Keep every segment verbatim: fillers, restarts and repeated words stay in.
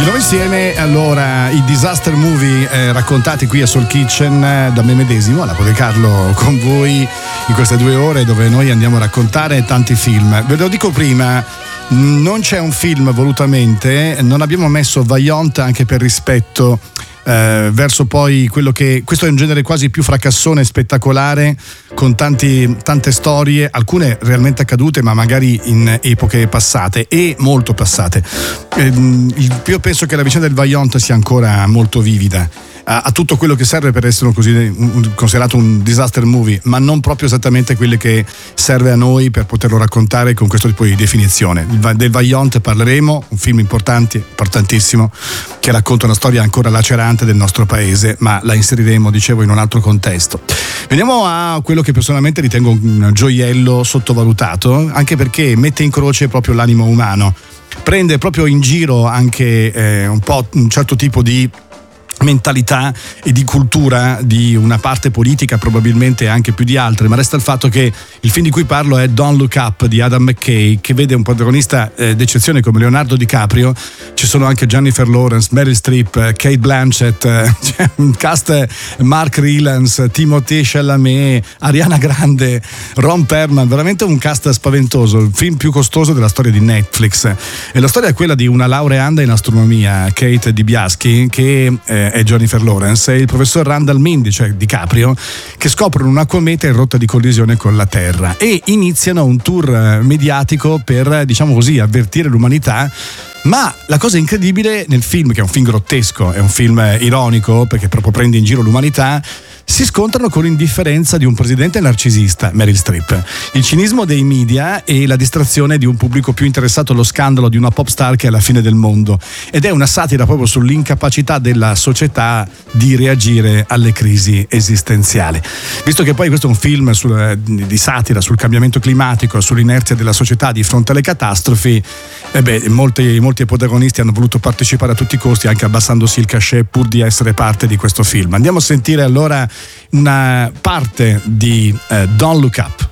Di nuovo insieme, allora, i disaster movie eh, raccontati qui a Soul Kitchen eh, da me medesimo, alla Podecarlo con voi in queste due ore dove noi andiamo a raccontare tanti film. Ve lo dico prima, non c'è un film volutamente, non abbiamo messo Vaillant anche per rispetto Eh, verso poi quello che questo è un genere quasi più fracassone, spettacolare, con tanti, tante storie, alcune realmente accadute ma magari in epoche passate e molto passate. eh, io penso che la vicenda del Vaillant sia ancora molto vivida, ha, ha tutto quello che serve per essere così un, considerato un disaster movie, ma non proprio esattamente quelle che serve a noi per poterlo raccontare con questo tipo di definizione. Del Vaillant parleremo, un film importante, importantissimo, che racconta una storia ancora lacerante del nostro paese, ma la inseriremo, dicevo, in un altro contesto. Veniamo a quello che personalmente ritengo un gioiello sottovalutato, anche perché mette in croce proprio l'animo umano, prende proprio in giro anche eh, un po' un certo tipo di mentalità e di cultura di una parte politica, probabilmente anche più di altre, ma resta il fatto che il film di cui parlo è Don't Look Up di Adam McKay, che vede un protagonista eh, d'eccezione come Leonardo DiCaprio. Ci sono anche Jennifer Lawrence, Meryl Streep, Kate Blanchett, eh, c'è un cast, Mark Rylance, Timothée Chalamet, Ariana Grande, Ron Perlman, veramente un cast spaventoso, il film più costoso della storia di Netflix. E la storia è quella di una laureanda in astronomia, Kate Dibiaschi, che eh, è Jennifer Lawrence, e il professor Randall Mindy, cioè DiCaprio, che scoprono una cometa in rotta di collisione con la Terra e iniziano un tour mediatico per, diciamo così, avvertire l'umanità. Ma la cosa incredibile nel film, che è un film grottesco, è un film ironico perché proprio prende in giro l'umanità, si scontrano con l'indifferenza di un presidente narcisista, Meryl Streep, il cinismo dei media e la distrazione di un pubblico più interessato allo scandalo di una pop star che è alla fine del mondo. Ed è una satira proprio sull'incapacità della società di reagire alle crisi esistenziali. Visto che poi questo è un film sul, di satira sul cambiamento climatico, sull'inerzia della società di fronte alle catastrofi, eh beh, molti, molti protagonisti hanno voluto partecipare a tutti i costi, anche abbassandosi il cachet pur di essere parte di questo film. Andiamo a sentire allora una parte di uh, Don't Look Up.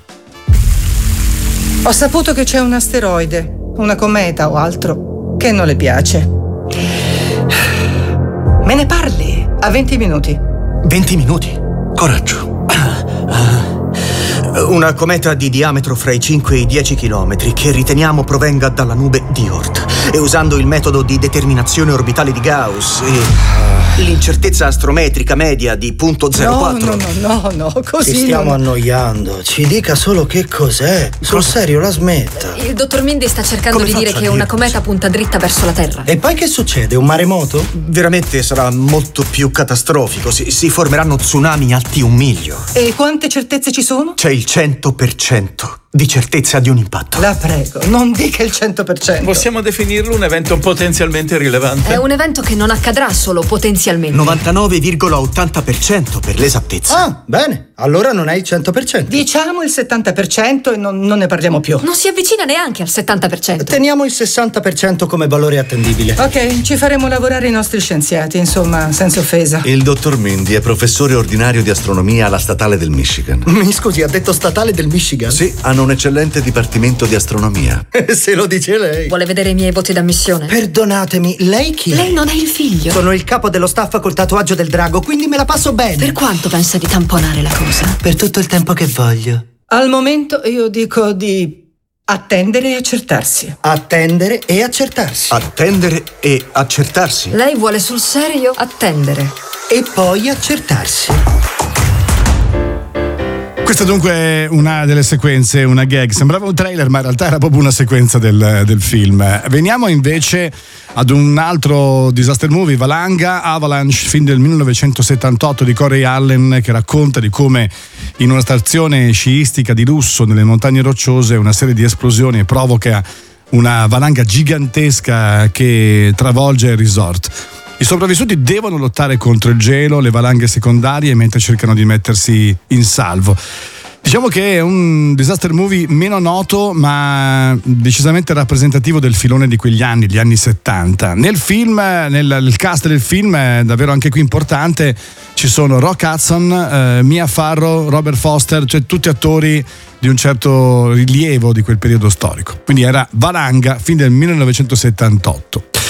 Ho saputo che c'è un asteroide, una cometa o altro, che non le piace. Me ne parli a venti minuti. venti minuti? Coraggio. Una cometa di diametro fra i cinque e i dieci chilometri che riteniamo provenga dalla nube di Oort. E usando il metodo di determinazione orbitale di Gauss e l'incertezza astrometrica media di punto zero quattro. No, no, no, no, no, così. Ci stiamo non... annoiando. Ci dica solo che cos'è. Sul serio, la smetta. Il dottor Mindy sta cercando Come di dire che una cometa punta dritta verso la Terra. E poi che succede? Un maremoto? Veramente sarà molto più catastrofico. Si, si formeranno tsunami alti un miglio. E quante certezze ci sono? C'è il cento per cento di certezza di un impatto. La prego, non dica il cento per cento. Possiamo definirlo un evento potenzialmente rilevante? È un evento che non accadrà solo potenzialmente. novantanove virgola ottanta per cento per l'esattezza. Ah, bene. Allora non è il cento per cento. Diciamo il settanta per cento e non, non ne parliamo più. Non si avvicina neanche al settanta per cento. Teniamo il sessanta per cento come valore attendibile. Ok, ci faremo lavorare i nostri scienziati, insomma, senza offesa. Il dottor Mindy è professore ordinario di astronomia alla Statale del Michigan. Mi scusi, ha detto Statale del Michigan? Sì, hanno un eccellente dipartimento di astronomia. Se lo dice lei. Vuole vedere i miei voti d'ammissione? Perdonatemi, lei chi è? Lei non è il figlio. Sono il capo dello staff col tatuaggio del drago, quindi me la passo bene. Per quanto pensa di tamponare la cosa? Per tutto il tempo che voglio. Al momento io dico di attendere e accertarsi. Attendere e accertarsi. Attendere e accertarsi. Lei vuole sul serio attendere. E poi accertarsi. Questa dunque è una delle sequenze, una gag, sembrava un trailer ma in realtà era proprio una sequenza del, del film. Veniamo invece ad un altro disaster movie, Valanga, Avalanche, film del millenovecentosettantotto di Corey Allen, che racconta di come in una stazione sciistica di lusso nelle montagne rocciose una serie di esplosioni provoca una valanga gigantesca che travolge il resort. I sopravvissuti devono lottare contro il gelo, le valanghe secondarie, mentre cercano di mettersi in salvo. Diciamo che è un disaster movie meno noto, ma decisamente rappresentativo del filone di quegli anni, gli anni settanta. Nel film, nel, nel cast del film, è davvero anche qui importante, ci sono Rock Hudson, eh, Mia Farrow, Robert Foster, cioè tutti attori di un certo rilievo di quel periodo storico. Quindi era Valanga, film del millenovecentosettantotto.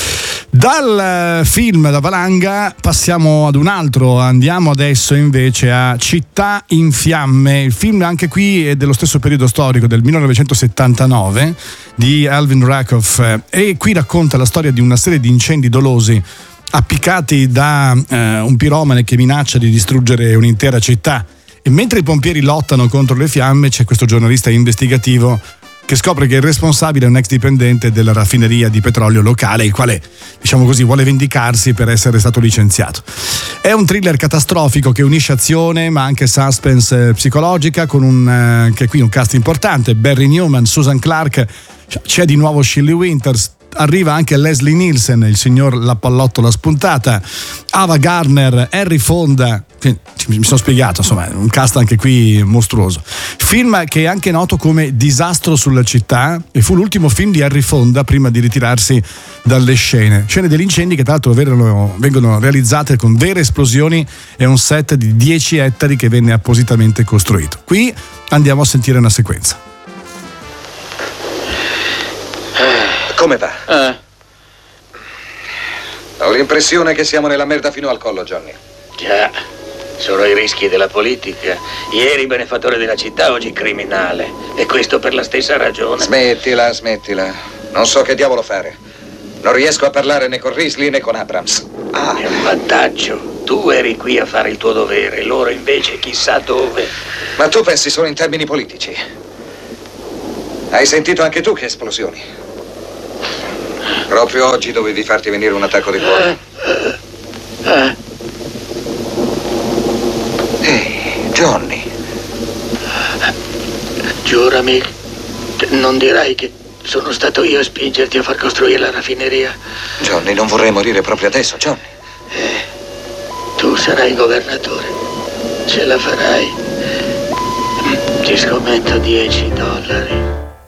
Dal film da valanga passiamo ad un altro, andiamo adesso invece a Città in fiamme. Il film anche qui è dello stesso periodo storico, del millenovecentosettantanove, di Alvin Rakoff, e qui racconta la storia di una serie di incendi dolosi appiccati da eh, un piromane che minaccia di distruggere un'intera città. E mentre i pompieri lottano contro le fiamme, c'è questo giornalista investigativo che scopre che il responsabile è un ex dipendente della raffineria di petrolio locale, il quale, diciamo così, vuole vendicarsi per essere stato licenziato. È un thriller catastrofico che unisce azione ma anche suspense psicologica, con un eh, che qui un cast importante: Barry Newman, Susan Clark, c'è di nuovo Shelley Winters, arriva anche Leslie Nielsen, il signor La Pallottola spuntata, Ava Gardner, Henry Fonda. Mi sono spiegato, insomma, un cast anche qui mostruoso. Film che è anche noto come Disastro sulla città, e fu l'ultimo film di Henry Fonda prima di ritirarsi dalle scene. Scene degli incendi che tra l'altro vengono, vengono realizzate con vere esplosioni e un set di dieci ettari che venne appositamente costruito. Qui andiamo a sentire una sequenza. Come va? Eh. Ho l'impressione che siamo nella merda fino al collo, Johnny. Già, sono i rischi della politica. Ieri benefattore della città, oggi criminale. E questo per la stessa ragione. Smettila, smettila. Non so che diavolo fare. Non riesco a parlare né con Risley né con Abrams. Ah, è un vantaggio. Tu eri qui a fare il tuo dovere, loro invece chissà dove. Ma tu pensi solo in termini politici. Hai sentito anche tu che esplosioni? Proprio oggi dovevi farti venire un attacco di cuore. Eh. Ehi, Johnny. Giurami, non dirai che sono stato io a spingerti a far costruire la raffineria. Johnny, non vorrei morire proprio adesso, Johnny. Eh, tu sarai governatore. Ce la farai. Ti scommetto dieci dollari.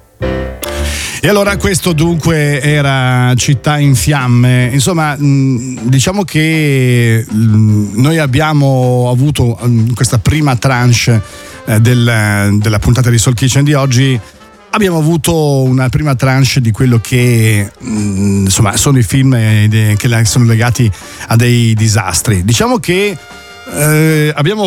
E allora questo dunque era Città in fiamme. Insomma, diciamo che noi abbiamo avuto questa prima tranche del, della puntata di Soul Kitchen di oggi. Abbiamo avuto una prima tranche di quello che insomma sono i film che sono legati a dei disastri. Diciamo che eh, abbiamo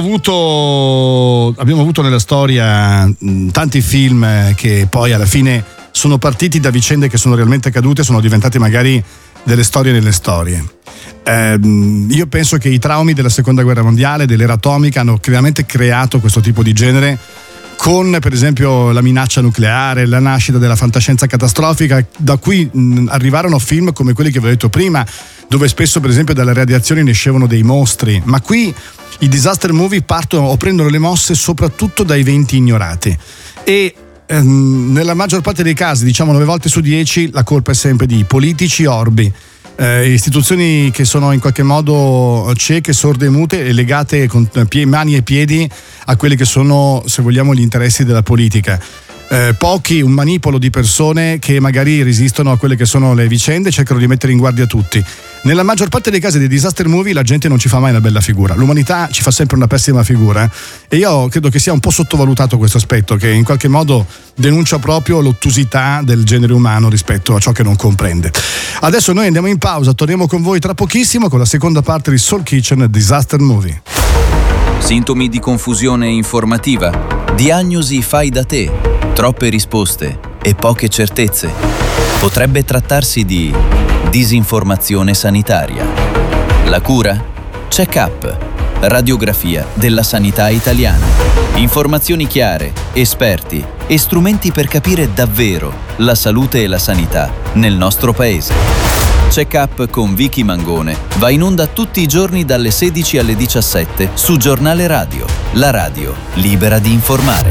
avuto abbiamo avuto nella storia tanti film che poi alla fine sono partiti da vicende che sono realmente accadute, sono diventate magari delle storie nelle storie. Eh, io penso che i traumi della seconda guerra mondiale, dell'era atomica, hanno veramente creato questo tipo di genere, con per esempio la minaccia nucleare, la nascita della fantascienza catastrofica, da cui mh, arrivarono film come quelli che vi ho detto prima, dove spesso per esempio dalle radiazioni ne escevano dei mostri. Ma qui i disaster movie partono o prendono le mosse soprattutto dai eventi ignorati, e nella maggior parte dei casi, diciamo nove volte su dieci, la colpa è sempre di politici orbi, eh, istituzioni che sono in qualche modo cieche, sorde e mute, e legate con pie, mani e piedi a quelli che sono, se vogliamo, gli interessi della politica. Eh, pochi, un manipolo di persone che magari resistono a quelle che sono le vicende e cercano di mettere in guardia tutti. Nella maggior parte dei casi dei disaster movie la gente non ci fa mai una bella figura, l'umanità ci fa sempre una pessima figura, e io credo che sia un po' sottovalutato questo aspetto, che in qualche modo denuncia proprio l'ottusità del genere umano rispetto a ciò che non comprende. Adesso noi andiamo in pausa, torniamo con voi tra pochissimo con la seconda parte di Soul Kitchen Disaster Movie. Sintomi di confusione informativa, diagnosi fai da te, troppe risposte e poche certezze. Potrebbe trattarsi di disinformazione sanitaria. La cura? Check-up, radiografia della sanità italiana. Informazioni chiare, esperti e strumenti per capire davvero la salute e la sanità nel nostro paese. Check-up con Vicky Mangone va in onda tutti i giorni dalle sedici alle diciassette su Giornale Radio, la radio libera di informare.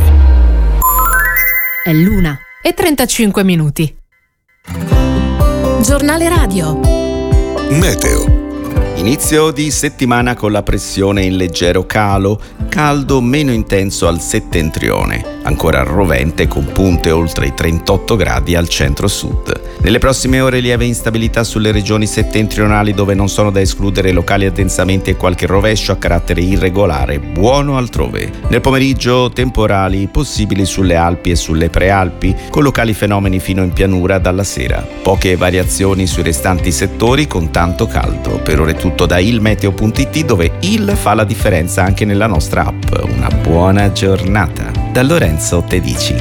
È l'una e trentacinque minuti. Giornale Radio. Meteo. Inizio di settimana con la pressione in leggero calo, caldo meno intenso al settentrione. ancora rovente con punte oltre i trentotto gradi al centro-sud. Nelle prossime ore lieve instabilità sulle regioni settentrionali, dove non sono da escludere locali addensamenti e qualche rovescio a carattere irregolare, buono altrove. Nel pomeriggio temporali possibili sulle Alpi e sulle Prealpi, con locali fenomeni fino in pianura dalla sera. Poche variazioni sui restanti settori con tanto caldo. Per ora è tutto da ilmeteo punto it, dove il fa la differenza anche nella nostra app. Una buona giornata. Da Lorenzo Tedici.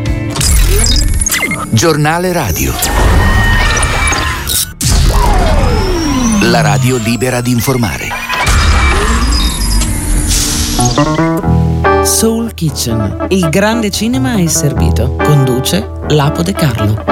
Giornale radio. La radio libera di informare. Soul Kitchen, il grande cinema è servito. Conduce Lapo De Carlo.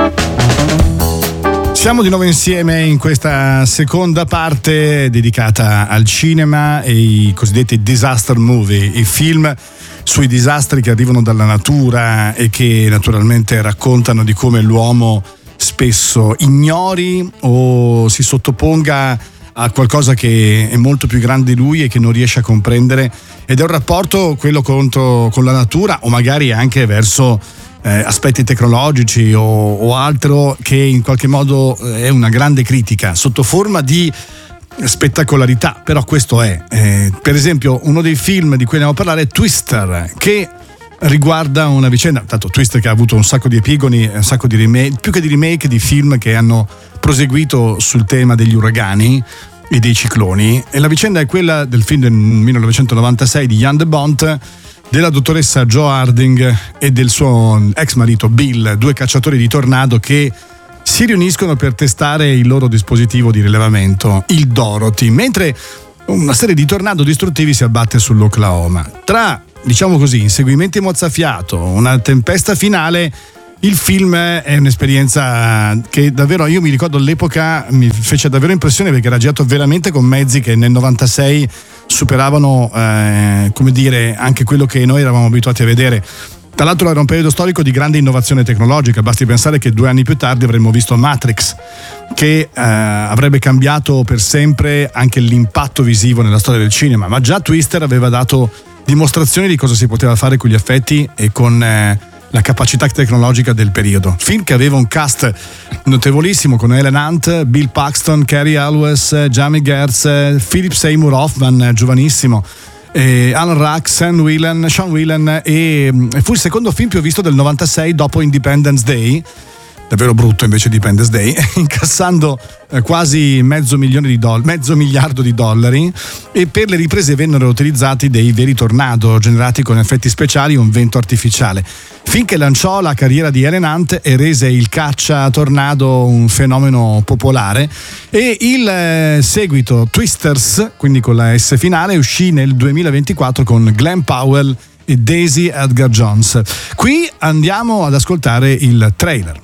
Siamo di nuovo insieme in questa seconda parte dedicata al cinema e i cosiddetti disaster movie, i film sui disastri che arrivano dalla natura e che naturalmente raccontano di come l'uomo spesso ignori o si sottoponga a qualcosa che è molto più grande di lui e che non riesce a comprendere, ed è un rapporto quello contro, con la natura, o magari anche verso eh, aspetti tecnologici o, o altro, che in qualche modo è una grande critica sotto forma di spettacolarità. Però questo è eh, per esempio uno dei film di cui andiamo a parlare è Twister, che riguarda una vicenda, tanto Twister che ha avuto un sacco di epigoni, un sacco di remake, più che di remake, di film che hanno proseguito sul tema degli uragani e dei cicloni. E la vicenda è quella del film del millenovecentonovantasei di Jan de Bont, della dottoressa Jo Harding e del suo ex marito Bill, due cacciatori di tornado che si riuniscono per testare il loro dispositivo di rilevamento, il Dorothy, mentre una serie di tornado distruttivi si abbatte sull'Oklahoma. Tra, diciamo così, inseguimenti mozzafiato, una tempesta finale, il film è un'esperienza che davvero, io mi ricordo all'epoca, mi fece davvero impressione, perché era girato veramente con mezzi che nel novantasei superavano, eh, come dire, anche quello che noi eravamo abituati a vedere. Tra l'altro era un periodo storico di grande innovazione tecnologica, basti pensare che due anni più tardi avremmo visto Matrix, che eh, avrebbe cambiato per sempre anche l'impatto visivo nella storia del cinema, ma già Twister aveva dato dimostrazioni di cosa si poteva fare con gli effetti e con eh, la capacità tecnologica del periodo. Film che aveva un cast notevolissimo con Helen Hunt, Bill Paxton, Cary Elwes, Jamie Gertz, Philip Seymour Hoffman, giovanissimo, eh, Alan Ruck, Sean Whelan, Sean Whelan e fu il secondo film più visto del novantasei dopo Independence Day, davvero brutto invece Independence Day, incassando eh, quasi mezzo milione di dollari, mezzo miliardo di dollari, e per le riprese vennero utilizzati dei veri tornado generati con effetti speciali e un vento artificiale. Finché lanciò la carriera di Helen Hunt e rese il caccia tornado un fenomeno popolare, e il eh, seguito Twisters, quindi con la S finale, uscì nel duemilaventiquattro con Glenn Powell e Daisy Edgar Jones. Qui andiamo ad ascoltare il trailer.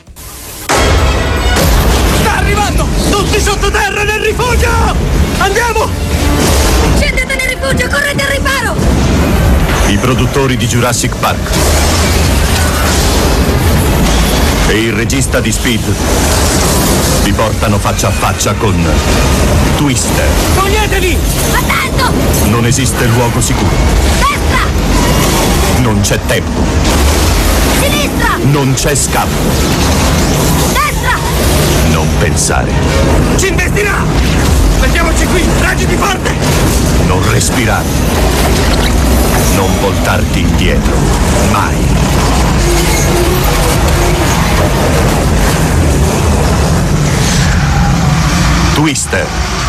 Arrivando! Tutti sottoterra nel rifugio! Andiamo! Scendete nel rifugio, correte al riparo! I produttori di Jurassic Park e il regista di Speed vi portano faccia a faccia con Twister. Toglietevi! Attento! Non esiste luogo sicuro. Destra! Non c'è tempo. Sinistra! Non c'è scampo. Non pensare. Ci investirà! Mettiamoci qui, reggiti forte! Non respirare. Non voltarti indietro. Mai. Twister.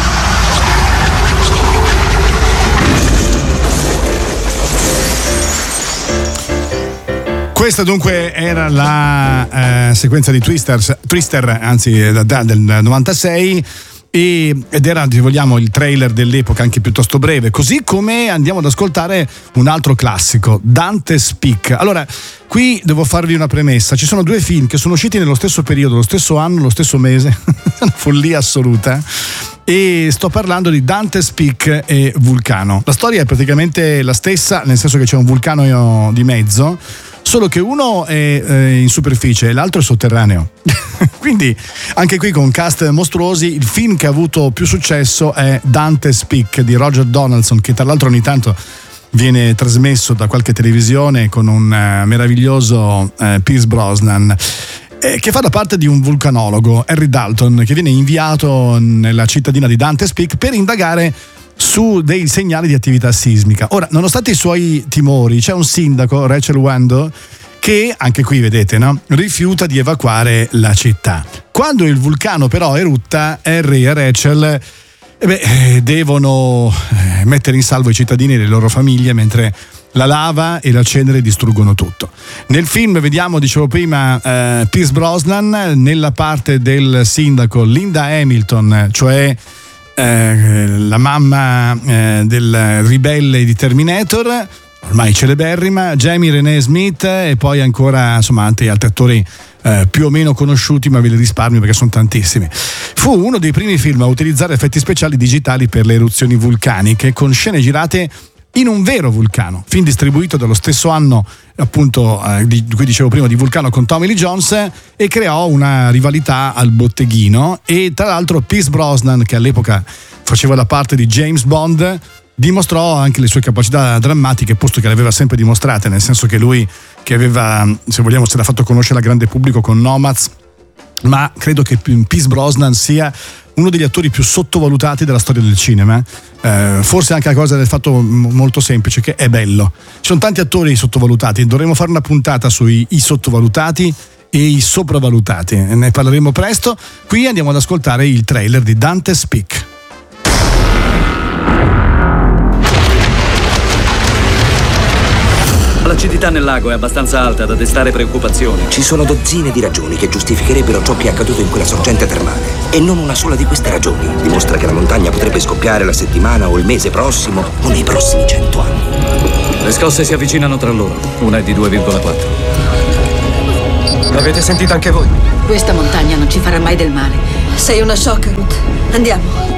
Questa dunque era la eh, sequenza di Twisters, Twister, anzi da, da, del novantasei, e, ed era, se vogliamo, il trailer dell'epoca, anche piuttosto breve, così come andiamo ad ascoltare un altro classico, Dante's Peak. Allora, qui devo farvi una premessa: ci sono due film che sono usciti nello stesso periodo, lo stesso anno, lo stesso mese, una follia assoluta, e sto parlando di Dante's Peak e Vulcano. La storia è praticamente la stessa, nel senso che c'è un vulcano di mezzo, solo che uno è eh, in superficie e l'altro è sotterraneo. Quindi anche qui con cast mostruosi. Il film che ha avuto più successo è Dante's Peak di Roger Donaldson, che tra l'altro ogni tanto viene trasmesso da qualche televisione con un uh, meraviglioso uh, Pierce Brosnan, eh, che fa da parte di un vulcanologo, Harry Dalton, che viene inviato nella cittadina di Dante's Peak per indagare su dei segnali di attività sismica. Ora, nonostante i suoi timori, c'è un sindaco, Rachel Wando, che anche qui vedete, no? rifiuta di evacuare la città. Quando il vulcano però erutta, Harry e Rachel eh beh, devono mettere in salvo i cittadini e le loro famiglie, mentre la lava e la cenere distruggono tutto. Nel film vediamo, dicevo prima, eh, Pierce Brosnan nella parte del sindaco, Linda Hamilton, cioè eh, la mamma eh, del ribelle di Terminator, ormai celeberrima, Jamie Renee Smith, e poi ancora insomma altri attori eh, più o meno conosciuti, ma ve li risparmio perché sono tantissimi. Fu uno dei primi film a utilizzare effetti speciali digitali per le eruzioni vulcaniche, con scene girate in un vero vulcano, film distribuito dallo stesso anno appunto eh, di cui dicevo prima, di Vulcano, con Tommy Lee Jones, e creò una rivalità al botteghino. E tra l'altro Pierce Brosnan, che all'epoca faceva la parte di James Bond, dimostrò anche le sue capacità drammatiche, posto che le aveva sempre dimostrate, nel senso che lui, che aveva, se vogliamo, se l'ha fatto conoscere al grande pubblico con Nomads, ma credo che Pierce Brosnan sia uno degli attori più sottovalutati della storia del cinema, eh, forse anche a causa del fatto molto semplice che è bello. Ci sono tanti attori sottovalutati, dovremmo fare una puntata sui i sottovalutati e i sopravvalutati, ne parleremo presto. Qui andiamo ad ascoltare il trailer di Dante's Peak. L'acidità nel lago è abbastanza alta da destare preoccupazione. Ci sono dozzine di ragioni che giustificherebbero ciò che è accaduto in quella sorgente termale. E non una sola di queste ragioni dimostra che la montagna potrebbe scoppiare la settimana o il mese prossimo o nei prossimi cento anni. Le scosse si avvicinano tra loro. Una è di due virgola quattro. L'avete sentita anche voi? Questa montagna non ci farà mai del male. Sei una shock, Ruth. Andiamo.